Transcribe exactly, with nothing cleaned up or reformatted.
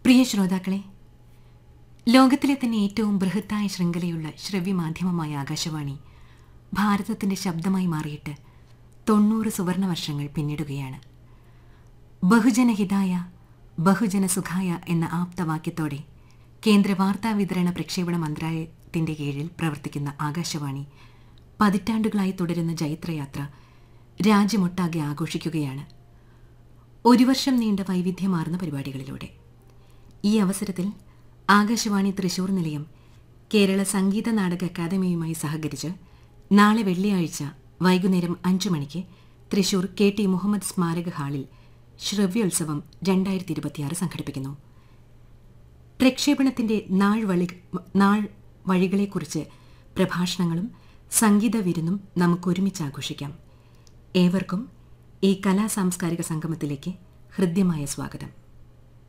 പ്രിയ ശ്രോതാക്കളെ, ലോകത്തിലെ തന്നെ ഏറ്റവും ബൃഹത്തായ ശൃംഖലയുള്ള ശ്രവ്യമാധ്യമമായ ആകാശവാണി ഭാരതത്തിന്റെ ശബ്ദമായി മാറിയിട്ട് തൊണ്ണൂറ് സുവർണ വർഷങ്ങൾ പിന്നിടുകയാണ്. ബഹുജനഹിതായ ബഹുജനസുഖായ എന്ന ആപ്തവാക്യത്തോടെ കേന്ദ്ര വാർത്താ വിതരണ പ്രക്ഷേപണ മന്ത്രാലയത്തിന്റെ കീഴിൽ പ്രവർത്തിക്കുന്ന ആകാശവാണി പതിറ്റാണ്ടുകളായി തുടരുന്ന ജൈത്രയാത്ര രാജ്യമൊട്ടാകെ ആഘോഷിക്കുകയാണ്. ഒരു വർഷം നീണ്ട വൈവിധ്യമാർന്ന പരിപാടികളിലൂടെ. ഈ അവസരത്തിൽ ആകാശവാണി തൃശൂർ നിലയം കേരള സംഗീത നാടക അക്കാദമിയുമായി സഹകരിച്ച് നാളെ വെള്ളിയാഴ്ച വൈകുന്നേരം അഞ്ചു മണിക്ക് തൃശൂർ കെ ടി മുഹമ്മദ് സ്മാരക ഹാളിൽ ശ്രവ്യോത്സവം രണ്ടായിരത്തി ഇരുപത്തിയാറ് സംഘടിപ്പിക്കുന്നു. പ്രക്ഷേപണത്തിന്റെ നാൾ വഴി നാൾ വഴികളെക്കുറിച്ച് പ്രഭാഷണങ്ങളും സംഗീത വിരുന്നും നമുക്കൊരുമിച്ച് ആഘോഷിക്കാം. ഏവർക്കും ഈ കലാ സാംസ്കാരിക സംഗമത്തിലേക്ക് ഹൃദ്യമായ സ്വാഗതം.